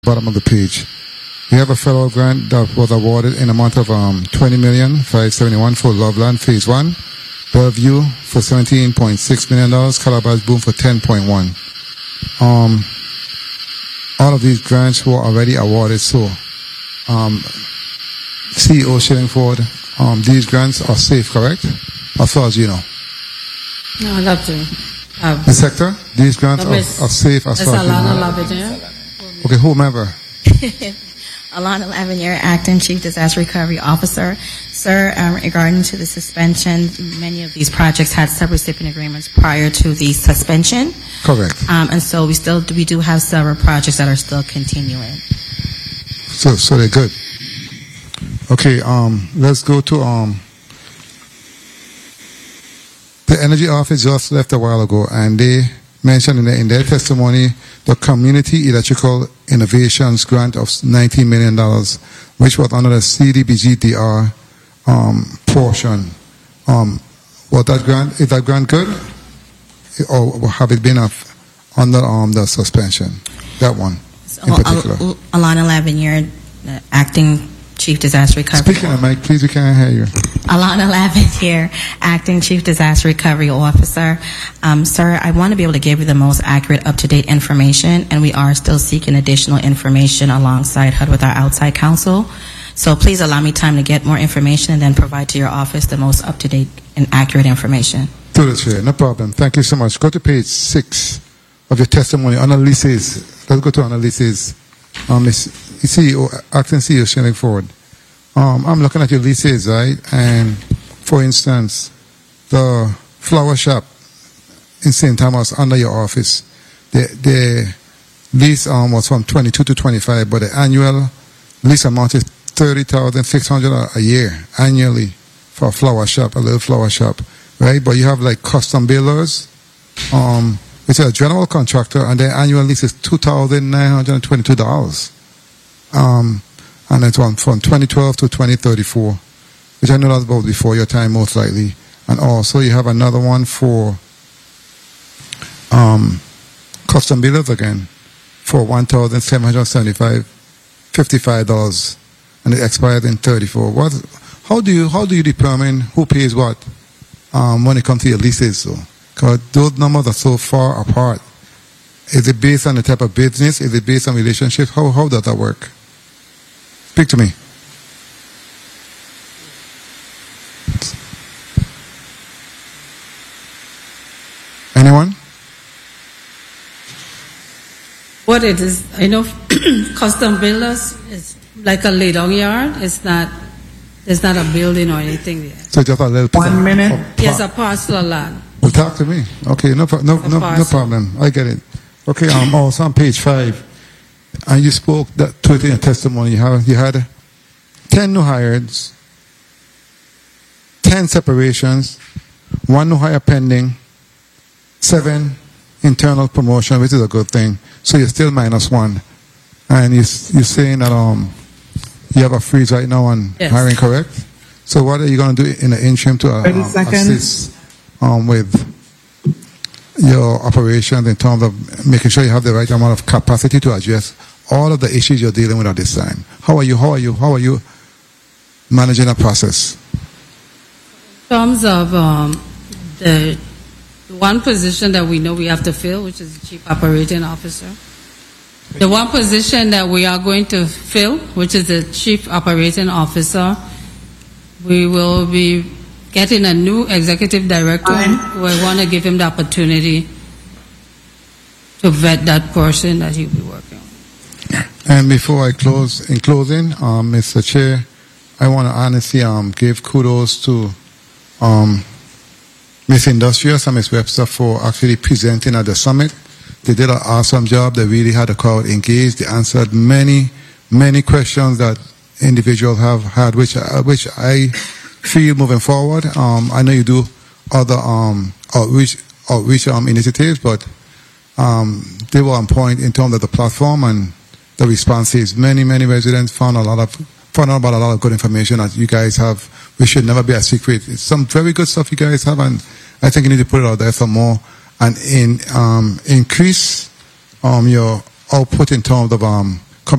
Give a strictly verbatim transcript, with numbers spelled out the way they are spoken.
bottom of the page. We have a federal grant that was awarded in amount of um, twenty million five hundred seventy-one for Loveland Phase One, Bellevue for seventeen point six million dollars, Calabash Boom for ten point one. Um, all of these grants were already awarded. So, um, C E O Shillingford, um, these grants are safe, correct? As far as you know. No, I'd love to. Um, the sector, these grants are, are safe as far as you know. Okay, whomever. Alana Lavinier, Acting Chief Disaster Recovery Officer. Sir, um, regarding to the suspension, many of these projects had sub-recipient agreements prior to the suspension. Correct. Um, and so we still we do have several projects that are still continuing. So, so they're good. Okay, um, let's go to um, the Energy Office just left a while ago, and they mentioned in, the, in their testimony the Community Electrical Innovations Grant of nineteen million dollars, which was under the C D B G D R um, portion. Um, was that grant, is that grant good? Or have it been of, under um, the suspension? That one So, in particular. Al- Al- Alana Lavinier, uh, Acting Chief Disaster Recovery. Speaking of Mike, please, we can't hear you. Alana Lavinier, Acting Chief Disaster Recovery Officer. Um, sir, I want to be able to give you the most accurate, up-to-date information, and we are still seeking additional information alongside H U D with our outside counsel. So please allow me time to get more information and then provide to your office the most up-to-date and accurate information. To the chair, no problem. Thank you so much. Go to page six of your testimony. Analysis. Let's go to analysis. Um, C E O, Acting C E O Shillingford. Um, I'm looking at your leases, right? And for instance, the flower shop in Saint Thomas under your office, the, the lease um, was from twenty-two to twenty-five, but the annual lease amount is thirty thousand six hundred dollars a year annually for a flower shop, a little flower shop, right? But you have like custom builders, um, which is a general contractor, and their annual lease is two thousand nine hundred twenty-two dollars. Um, and it's one from twenty twelve to twenty thirty-four, which I know that's about before your time most likely. And also you have another one for um, custom builders again for one thousand seven hundred seventy-five, fifty-five dollars, and it expired in thirty-four. What? How do you how do you determine who pays what um, when it comes to your leases? So, because those numbers are so far apart. Is it based on the type of business? Is it based on relationships? How how does that work? Speak to me. Anyone? What it is, I know custom builders is like a lay-down yard. It's not, there's not a building or anything there. So just a little One minute. Oh, yes, a parcel of land. Well, talk to me. Okay, no, no, no, no problem. I get it. Okay, um, also on page five, and you spoke that to it in your testimony. You had, you had ten new hires, ten separations, one new hire pending, seven internal promotion, which is a good thing. So you're still minus one, and you, you're saying that um you have a freeze right now on yes. hiring, correct? So what are you going to do in the interim to uh, um, assist um, with your operations in terms of making sure you have the right amount of capacity to address all of the issues you're dealing with at this time? How are you? How are you? How are you managing that process? In terms of um, the one position that we know we have to fill, which is the Chief Operating Officer. The one position that we are going to fill, which is the Chief Operating Officer, we will be getting a new Executive Director. We want to give him the opportunity to vet that person that he'll be working on. And before I close, in closing, um, Mister Chair, I want to honestly um, give kudos to um, Miss Industrious and Miss Webster for actually presenting at the summit. They did an awesome job. They really had the crowd engaged. They answered many, many questions that individuals have had, which uh, which I feel moving forward. Um, I know you do other um, outreach outreach um, initiatives, but um, they were on point in terms of the platform and the responses. Many, many residents found a lot of found out about a lot of good information that you guys have. We should never be a secret. It's some very good stuff you guys have, and I think you need to put it out there some more and in um, increase um, your output in terms of um,